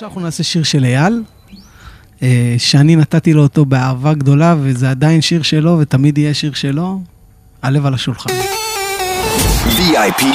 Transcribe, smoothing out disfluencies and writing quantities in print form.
עכשיו אנחנו נעשה שיר של אייל, שאני נתתי לו אותו באהבה גדולה, וזה עדיין שיר שלו, ותמיד יהיה שיר שלו, הלב על השולחן. VIP